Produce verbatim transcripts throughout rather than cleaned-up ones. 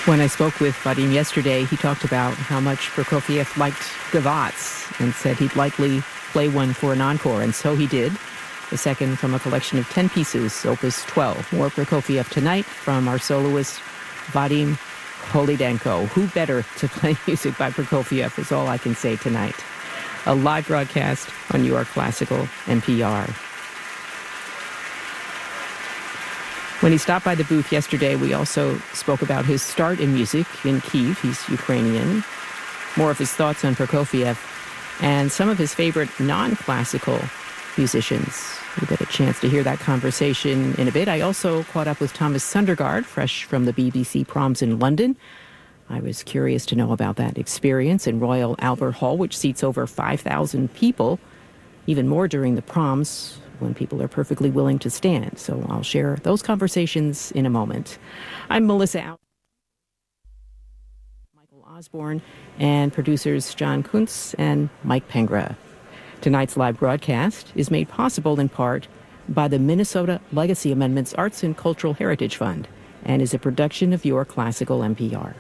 When I spoke with Vadim yesterday, he talked about how much Prokofiev liked gavots and said he'd likely play one for an encore, and so he did. The second from a collection of ten pieces, Opus twelve. More Prokofiev tonight from our soloist, Vadim Kolodenko. Who better to play music by Prokofiev is all I can say tonight. A live broadcast on Your Classical N P R. When he stopped by the booth yesterday, we also spoke about his start in music in Kyiv. He's Ukrainian. More of his thoughts on Prokofiev and some of his favorite non-classical musicians. You get a chance to hear that conversation in a bit. I also caught up with Thomas Sundergaard, fresh from the B B C Proms in London. I was curious to know about that experience in Royal Albert Hall, which seats over five thousand people, even more during the proms, when people are perfectly willing to stand. So I'll share those conversations in a moment. I'm Melissa Al- Michael Osborne, and producers John Kuntz and Mike Pengra. Tonight's live broadcast is made possible in part by the Minnesota Legacy Amendments Arts and Cultural Heritage Fund and is a production of Your Classical N P R.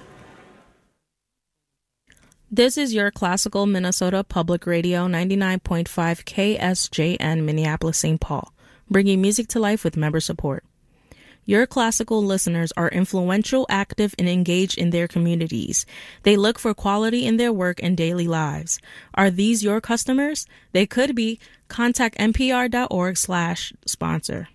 This is Your Classical Minnesota Public Radio ninety-nine point five K S J N Minneapolis, Saint Paul, bringing music to life with member support. Your Classical listeners are influential, active, and engaged in their communities. They look for quality in their work and daily lives. Are these your customers? They could be. Contact npr.org slash sponsor.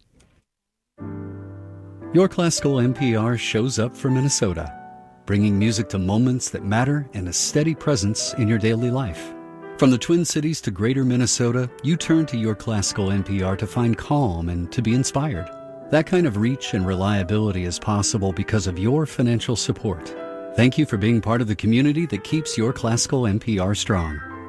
Your Classical N P R shows up for Minnesota, bringing music to moments that matter and a steady presence in your daily life. From the Twin Cities to Greater Minnesota, you turn to Your Classical N P R to find calm and to be inspired. That kind of reach and reliability is possible because of your financial support. Thank you for being part of the community that keeps Your Classical N P R strong.